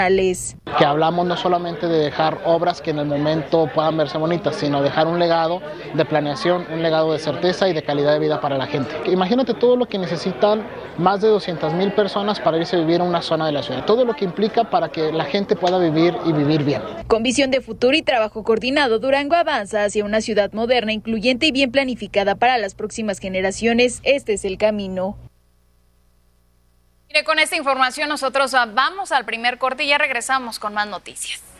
Que hablamos no solamente de dejar obras que en el momento puedan verse bonitas, sino dejar un legado de planeación, un legado de certeza y de calidad de vida para la gente. Imagínate todo lo que necesitan más de 200,000 personas para irse a vivir a una zona de la ciudad, todo lo que implica para que la gente pueda vivir y vivir bien. Con visión de futuro y trabajo coordinado, Durango avanza hacia una ciudad moderna, incluyente y bien planificada para las próximas generaciones. Este es el camino. Mire, con esta información nosotros vamos al primer corte y ya regresamos con más noticias.